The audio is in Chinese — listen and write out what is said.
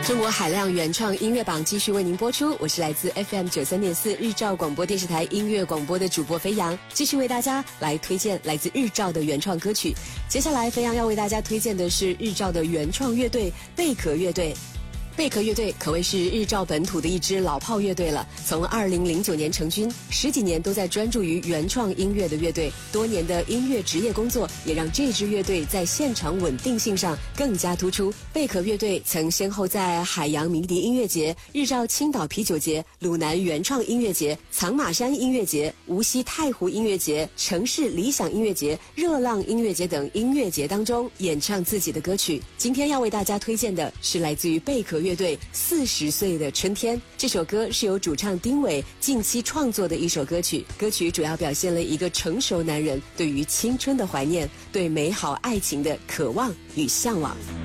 中国海量原创音乐榜继续为您播出，我是来自 FM 93.4日照广播电视台音乐广播的主播飞扬，继续为大家来推荐来自日照的原创歌曲。接下来飞扬要为大家推荐的是日照的原创乐队贝壳乐队。贝壳乐队可谓是日照本土的一支老炮乐队了，从2009年成军，10几年都在专注于原创音乐的乐队，多年的音乐职业工作也让这支乐队在现场稳定性上更加突出。贝壳乐队曾先后在海洋迷笛音乐节、日照青岛啤酒节、鲁南原创音乐节、藏马山音乐节、无锡太湖音乐节、城市理想音乐节、热浪音乐节等音乐节当中演唱自己的歌曲。今天要为大家推荐的是来自于贝壳乐队40岁的春天，这首歌是由主唱丁伟近期创作的一首歌曲。歌曲主要表现了一个成熟男人对于青春的怀念，对美好爱情的渴望与向往。